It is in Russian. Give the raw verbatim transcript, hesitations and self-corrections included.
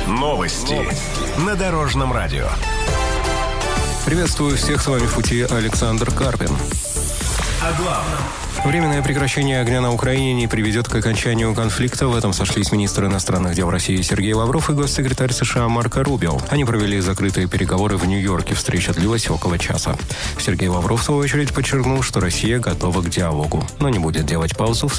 Новости. Новости на Дорожном радио. Приветствую всех, с вами в пути Александр Карпин. О главном. Временное прекращение огня на Украине не приведет к окончанию конфликта. В этом сошлись министр иностранных дел России Сергей Лавров и госсекретарь США Марко Рубио. Они провели закрытые переговоры в Нью-Йорке. Встреча длилась около часа. Сергей Лавров, в свою очередь, подчеркнул, что Россия готова к диалогу, но не будет делать паузу в